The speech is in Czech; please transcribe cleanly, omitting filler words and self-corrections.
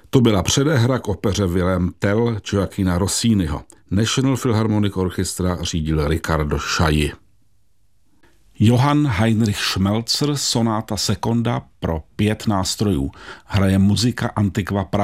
To byla předehra k opeře Wilhelm Tell Gioacchina Rossiniho. National Philharmonic Orchestra řídil Riccardo Chailly. Johann Heinrich Schmelzer, sonáta seconda pro 5 nástrojů. Hraje Muzika Antiqua Praha.